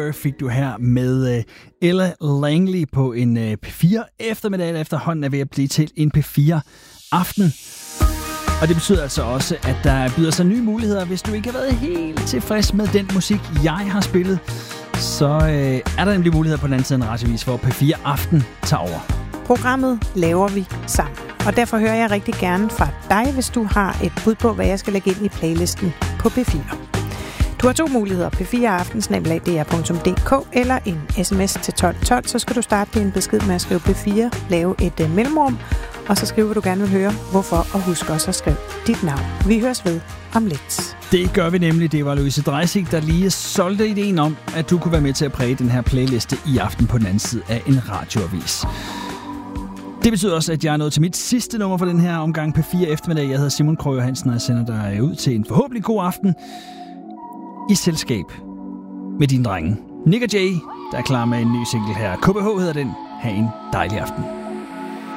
Her fik du her med Ella Langley på en P4 eftermiddag, der efterhånden er ved at blive til en P4 aften. Og det betyder altså også, at der byder sig nye muligheder. Hvis du ikke har været helt tilfreds med den musik, jeg har spillet, så er der nemlig muligheder på den anden side af en radiovis, hvor P4 Aften tager over. Programmet laver vi sammen, og derfor hører jeg rigtig gerne fra dig, hvis du har et bud på, hvad jeg skal lægge ind i playlisten på P4. Du har 2 muligheder, p4aften@dr.dk eller en sms til 1212, så skal du starte din besked med at skrive P4, lave et mellemrum, og så skriver du gerne vil høre, hvorfor, og husk også at skrive dit navn. Vi høres ved om lidt. Det gør vi nemlig. Det var Louise Dreisig, der lige solgte ideen om, at du kunne være med til at præge den her playliste i aften på den anden side af en radioavis. Det betyder også, at jeg er nået til mit sidste nummer for den her omgang P4 eftermiddag. Jeg hedder Simon Krøyer Johansen, og jeg sender dig ud til en forhåbentlig god aften i selskab med dine drenge. Nick og Jay, der er klar med en ny single her. KBH hedder den. Ha' en dejlig aften.